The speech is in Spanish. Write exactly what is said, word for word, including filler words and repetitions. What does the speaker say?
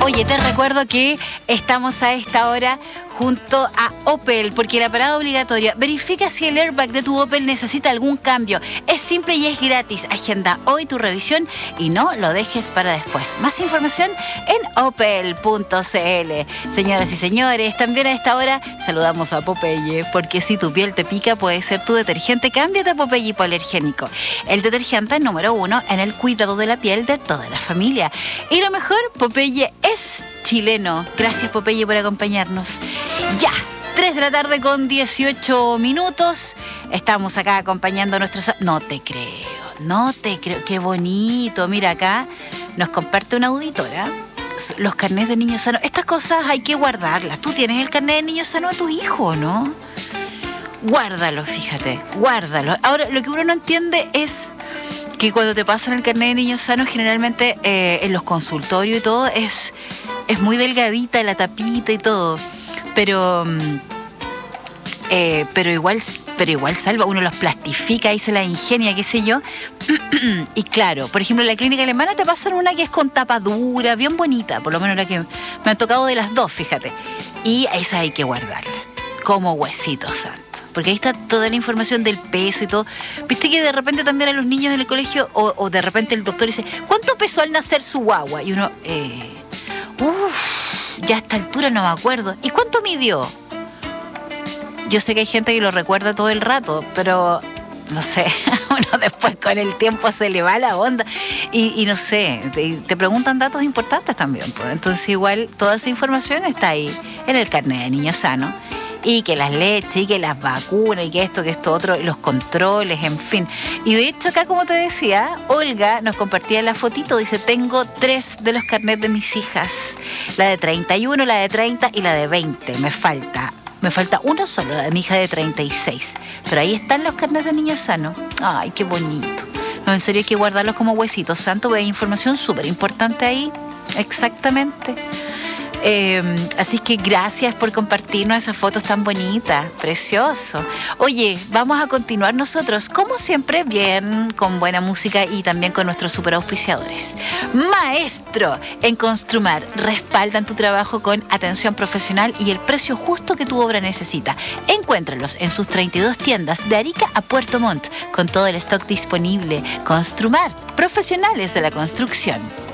Oye, te recuerdo que estamos a esta hora junto a Opel, porque la parada obligatoria. Verifica si el airbag de tu Opel necesita algún cambio. Es simple y es gratis. Agenda hoy tu revisión y no lo dejes para después. Más información en opel punto cl. Señoras y señores, también a esta hora saludamos a Popeye, porque si tu piel te pica puede ser tu detergente. Cámbiate a Popeye hipoalergénico, el detergente número uno en el cuidado de la piel de toda la familia. Y lo mejor, Popeye es chileno. Gracias, Popeye, por acompañarnos. Ya, tres de la tarde con dieciocho minutos. Estamos acá acompañando a nuestros... No te creo, no te creo. Qué bonito. Mira, acá nos comparte una auditora los carnets de niño sano. Estas cosas hay que guardarlas. Tú tienes el carnet de niño sano a tu hijo, ¿no? Guárdalo, fíjate, guárdalo. Ahora, lo que uno no entiende es que cuando te pasan el carnet de niño sano, generalmente eh, en los consultorios y todo, es, es muy delgadita la tapita y todo. Pero, eh, pero, igual, pero igual salva, uno los plastifica y se la ingenia, qué sé yo. Y claro, por ejemplo, en la clínica alemana te pasan una que es con tapa dura, bien bonita, por lo menos la que me han tocado de las dos, fíjate. Y esa hay que guardarla, como huesito santo. Porque ahí está toda la información del peso y todo. Viste que de repente también a los niños en el colegio, o, o de repente el doctor dice, ¿cuánto pesó al nacer su guagua? Y uno, eh, uff, ya a esta altura no me acuerdo. ¿Y cuánto midió? Yo sé que hay gente que lo recuerda todo el rato, pero no sé, uno después con el tiempo se le va la onda. Y, y no sé, te, te preguntan datos importantes también, pues. Entonces igual toda esa información está ahí en el carnet de niño sano. Y que las leches, y que las vacunas, y que esto, que esto otro, los controles, en fin. Y de hecho acá, como te decía, Olga nos compartía la fotito, dice, tengo tres de los carnets de mis hijas. La de treinta y uno, la de treinta y la de veinte. Me falta, me falta uno solo, la de mi hija de treinta y seis. Pero ahí están los carnets de niño sano. Ay, qué bonito. No, en serio hay que guardarlos como huesitos santos, hay información súper importante ahí. Exactamente. Eh, así que gracias por compartirnos esas fotos tan bonitas, precioso. Oye, vamos a continuar nosotros, como siempre, bien, con buena música y también con nuestros super auspiciadores. Maestro en Construmar, respaldan tu trabajo con atención profesional y el precio justo que tu obra necesita. Encuéntralos en sus treinta y dos tiendas de Arica a Puerto Montt, con todo el stock disponible. Construmar, profesionales de la construcción.